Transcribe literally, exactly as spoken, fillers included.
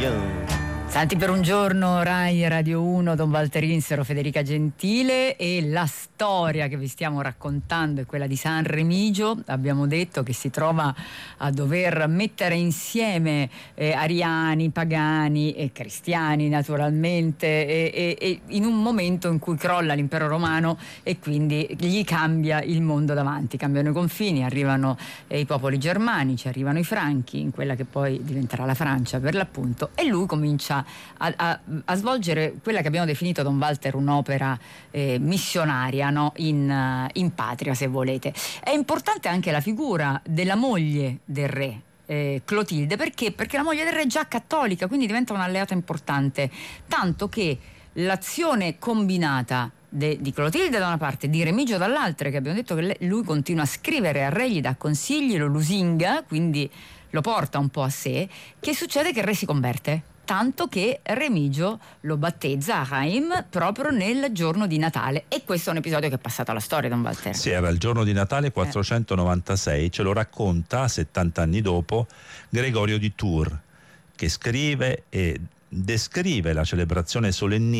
Santi per un giorno, Rai Radio uno, Don Walter Insero, Federica Gentile, e la storia che vi stiamo raccontando è quella di San Remigio. Abbiamo detto che si trova a dover mettere insieme eh, ariani, pagani e cristiani naturalmente e, e, e in un momento in cui crolla l'impero romano e quindi gli cambia il mondo davanti, cambiano i confini, arrivano eh, i popoli germanici, arrivano i franchi in quella che poi diventerà la Francia per l'appunto, e lui comincia A, a, a svolgere quella che abbiamo definito, Don Walter, un'opera eh, missionaria, no? in, uh, in patria, se volete. È importante anche la figura della moglie del re, eh, Clotilde, perché? Perché la moglie del re è già cattolica, quindi diventa un'alleata importante, tanto che l'azione combinata de, di Clotilde da una parte, di Remigio dall'altra, che abbiamo detto che lei, lui continua a scrivere al re, gli dà consigli, lo lusinga, quindi lo porta un po' a sé. Che succede? Che il re si converte, tanto che Remigio lo battezza a Haim proprio nel giorno di Natale, e questo è un episodio che è passato alla storia, Don Walter. Sì, era il giorno di Natale quattrocentonovantasei, eh. Ce lo racconta settanta anni dopo Gregorio di Tours, che scrive e descrive la celebrazione solennissima